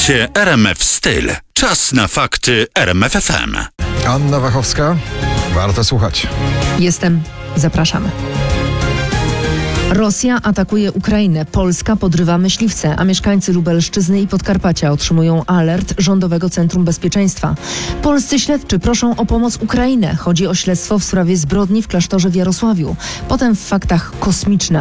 Słuchacie RMF Styl. Czas na fakty RMF FM. Anna Wachowska. Warto słuchać. Jestem. Zapraszamy. Rosja atakuje Ukrainę, Polska podrywa myśliwce, a mieszkańcy Lubelszczyzny i Podkarpacia otrzymują alert Rządowego Centrum Bezpieczeństwa. Polscy śledczy proszą o pomoc Ukrainę. Chodzi o śledztwo w sprawie zbrodni w klasztorze w Jarosławiu. Potem w faktach kosmiczne